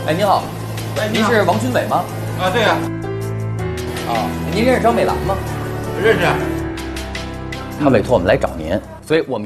哎，您好， 哎， 您是王军伟吗？ 啊，对呀。 啊，您认识张美兰吗？ 认识。 他委托我们来找您，所以我们。